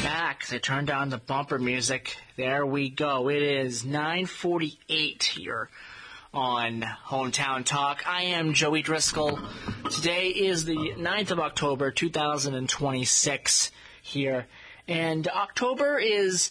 back as I turn down the bumper music. There we go. It is 9:48 here on Hometown Talk. I am Joey Driscoll. Today is the 9th of October, 2026 here. And October is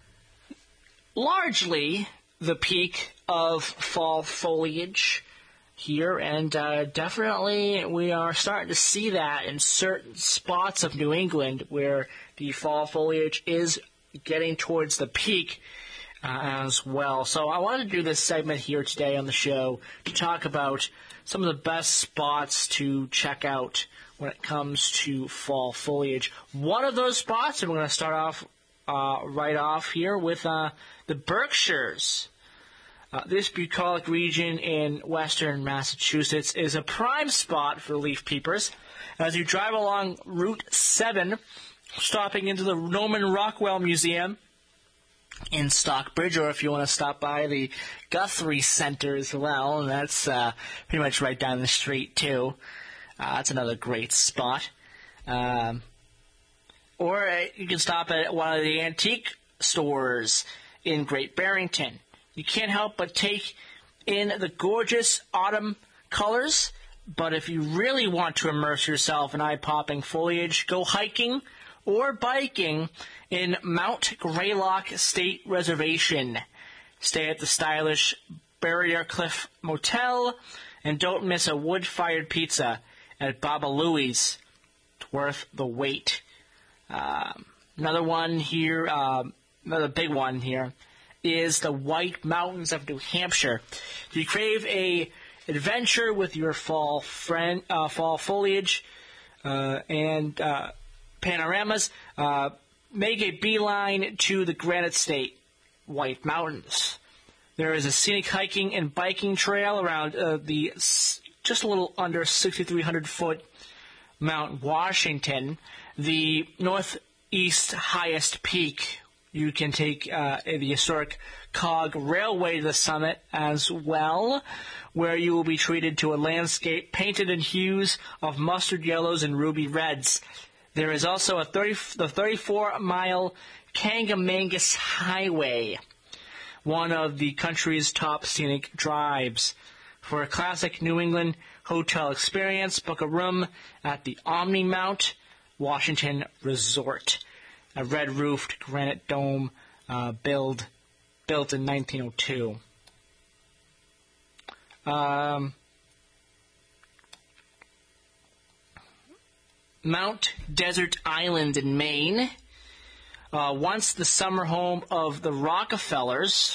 largely the peak of fall foliage here, and definitely we are starting to see that in certain spots of New England where the fall foliage is getting towards the peak as well. So I wanted to do this segment here today on the show to talk about some of the best spots to check out when it comes to fall foliage. One of those spots, and we're going to start off right off here with the Berkshires. This bucolic region in western Massachusetts is a prime spot for leaf peepers. As you drive along Route 7, stopping into the Norman Rockwell Museum in Stockbridge, or if you want to stop by the Guthrie Center as well, and that's pretty much right down the street too. That's another great spot. Or you can stop at one of the antique stores in Great Barrington. You can't help but take in the gorgeous autumn colors, but if you really want to immerse yourself in eye-popping foliage, go hiking or biking in Mount Greylock State Reservation. Stay at the stylish Barrier Cliff Motel, and don't miss a wood-fired pizza at Baba Louie's. It's worth the wait. Another one here, another big one here, is the White Mountains of New Hampshire. If you crave a adventure with your fall foliage and panoramas, make a beeline to the Granite State White Mountains. There is a scenic hiking and biking trail around the just a little under 6,300 foot Mount Washington, the northeast highest peak. You can take the historic Cog Railway to the summit as well, where you will be treated to a landscape painted in hues of mustard yellows and ruby reds. There is also the 34-mile Kangamangas Highway, one of the country's top scenic drives. For a classic New England hotel experience, book a room at the Omni Mount Washington Resort, a red-roofed granite dome built in 1902. Mount Desert Island in Maine, once the summer home of the Rockefellers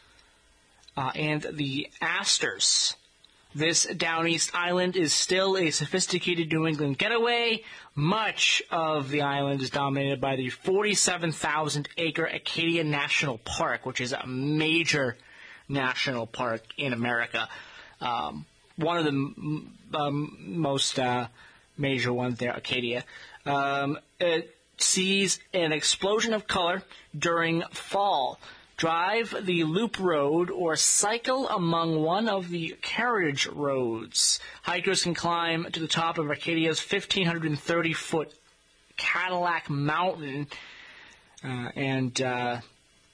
and the Astors. This down east island is still a sophisticated New England getaway. Much of the island is dominated by the 47,000-acre Acadia National Park, which is a major national park in America. One of the most major ones there, Acadia. It sees an explosion of color during fall. Drive the loop road or cycle among one of the carriage roads. Hikers can climb to the top of Acadia's 1,530-foot Cadillac Mountain, and there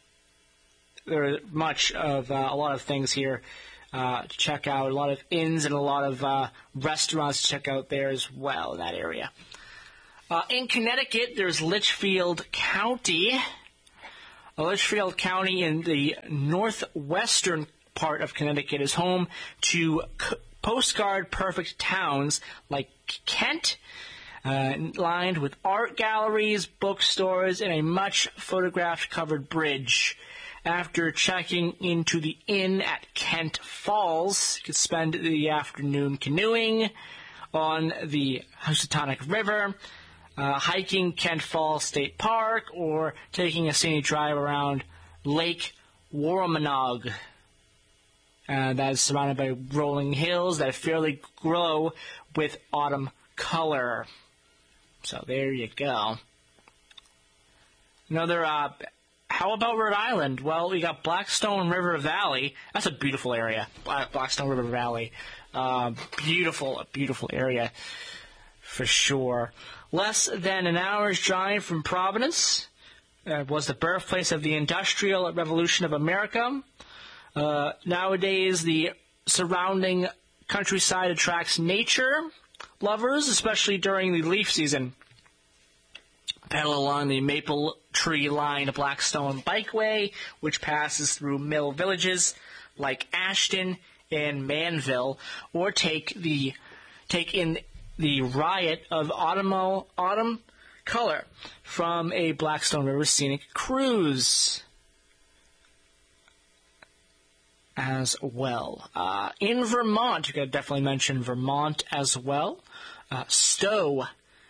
are a lot of things here to check out. A lot of inns and a lot of restaurants to check out there as well in that area. In Connecticut, there's Litchfield County. Litchfield County in the northwestern part of Connecticut is home to postcard-perfect towns like Kent, lined with art galleries, bookstores, and a much-photographed covered bridge. After checking into the inn at Kent Falls, you could spend the afternoon canoeing on the Housatonic River, hiking Kent Falls State Park, or taking a scenic drive around Lake Waramanog. That is surrounded by rolling hills that fairly glow with autumn color. So there you go. Another, how about Rhode Island? Well, we got Blackstone River Valley. That's a beautiful area, Blackstone River Valley. Beautiful area for sure. Less than an hour's drive from Providence, was the birthplace of the Industrial Revolution of America. Nowadays, the surrounding countryside attracts nature lovers, especially during the leaf season. Pedal along the maple tree-lined Blackstone Bikeway, which passes through mill villages like Ashton and Manville, or take in the riot of autumn color from a Blackstone River scenic cruise as well. In Vermont, you got to definitely mention Vermont as well. Stowe.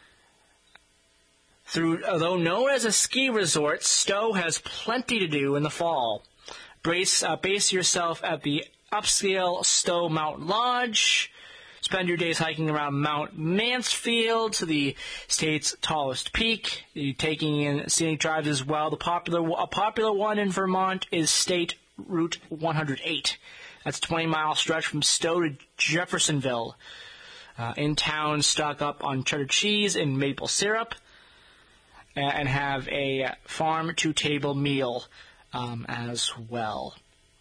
Although known as a ski resort, Stowe has plenty to do in the fall. Base yourself at the upscale Stowe Mountain Lodge. Spend your days hiking around Mount Mansfield, to the state's tallest peak. You're taking in scenic drives as well. A popular one in Vermont is State Route 108. That's a 20-mile stretch from Stowe to Jeffersonville. In town, stock up on cheddar cheese and maple syrup, and have a farm-to-table meal as well.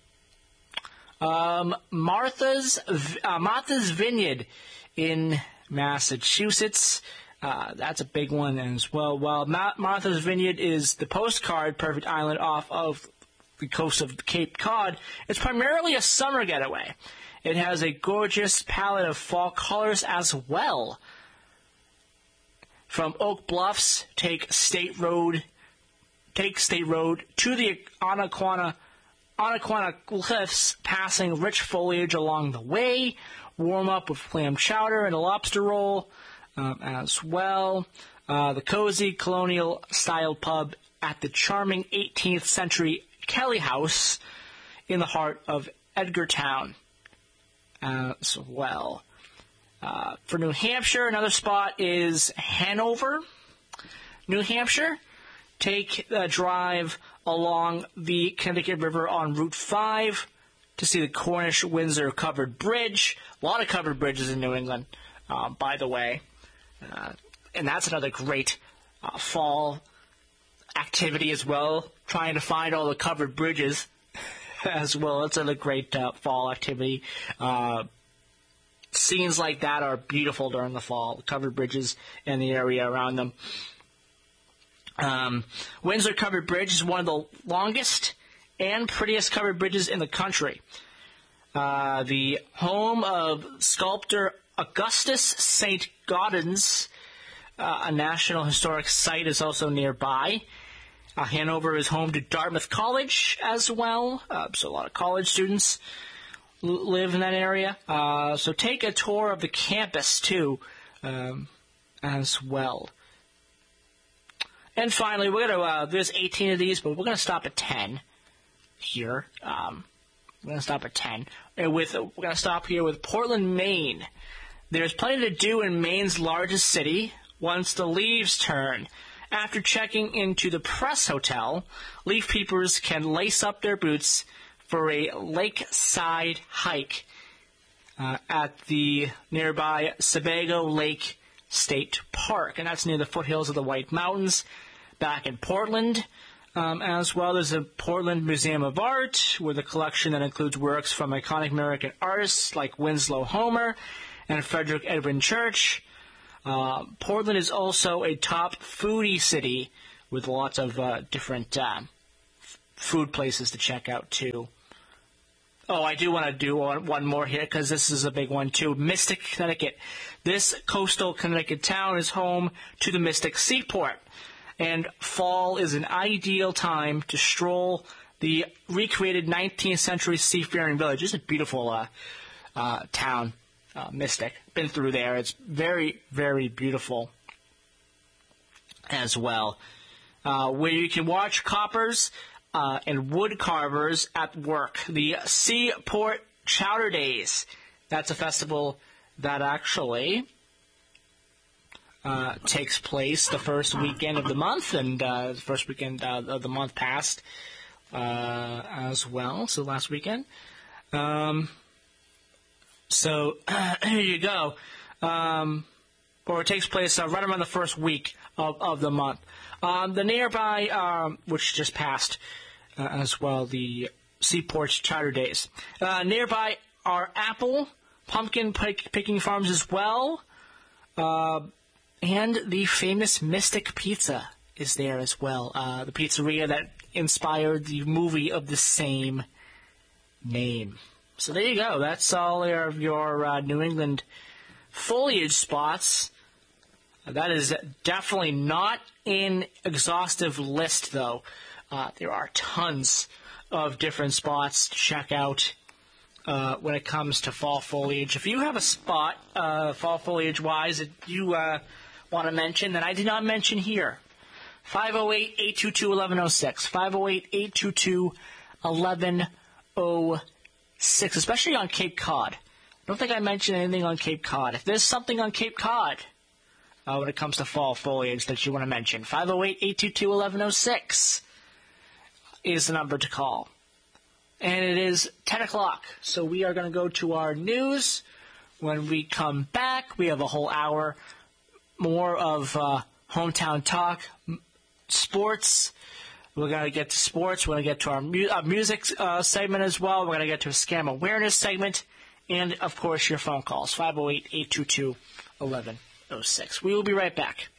Martha's Vineyard in Massachusetts. That's a big one as well. While Martha's Vineyard is the postcard perfect island off of the coast of Cape Cod, it's primarily a summer getaway. It has a gorgeous palette of fall colors as well. From Oak Bluffs, take State Road to the Anaquana Cliffs, passing rich foliage along the way. Warm up with clam chowder and a lobster roll as well. The cozy colonial-style pub at the charming 18th century Kelly House in the heart of Edgartown as well. For New Hampshire, another spot is Hanover, New Hampshire. Take a drive along the Connecticut River on Route 5 to see the Cornish-Windsor Covered Bridge. A lot of covered bridges in New England, by the way. And that's another great fall activity as well, trying to find all the covered bridges as well. It's another great fall activity. Scenes like that are beautiful during the fall, the covered bridges and the area around them. Windsor Covered Bridge is one of the longest and prettiest covered bridges in the country. The home of sculptor Augustus St. Gaudens, a National Historic Site, is also nearby. Hanover is home to Dartmouth College as well, so a lot of college students live in that area. So take a tour of the campus, too, as well. And finally, we're going to, there's 18 of these, but we're going to stop at 10 here. We're going to stop at 10. We're going to stop here with Portland, Maine. There's plenty to do in Maine's largest city once the leaves turn. After checking into the Press Hotel, leaf peepers can lace up their boots for a lakeside hike at the nearby Sebago Lake State Park. And that's near the foothills of the White Mountains back in Portland. As well, there's a Portland Museum of Art with a collection that includes works from iconic American artists like Winslow Homer and Frederick Edwin Church. Portland is also a top foodie city with lots of different food places to check out, too. Oh, I do want to do one more here because this is a big one, too. Mystic, Connecticut. This coastal Connecticut town is home to the Mystic Seaport, and fall is an ideal time to stroll the recreated 19th century seafaring village. It's a beautiful town, Mystic. Been through there. It's very, very beautiful as well. Where you can watch coppers and wood carvers at work. The Seaport Chowder Days. That's a festival that actually takes place the first weekend of the month, and the first weekend of the month passed as well, so last weekend. So here you go. Or it takes place right around the first week of the month. The nearby, which just passed as well, the Seaport Charter Days. Nearby are apple, pumpkin picking farms as well, and the famous Mystic Pizza is there as well. The pizzeria that inspired the movie of the same name. So there you go. That's all of your New England foliage spots. That is definitely not an exhaustive list, though. There are tons of different spots to check out when it comes to fall foliage. If you have a spot, fall foliage-wise, that you want to mention that I did not mention here, 508-822-1106, 508-822-1106, especially on Cape Cod. I don't think I mentioned anything on Cape Cod. If there's something on Cape Cod when it comes to fall foliage that you want to mention, 508-822-1106 is the number to call. And it is 10 o'clock, so we are going to go to our news. When we come back, we have a whole hour more of hometown talk, sports. We're going to get to sports. We're going to get to our music segment as well. We're going to get to a scam awareness segment. And, of course, your phone calls, 508-822-1106. We will be right back.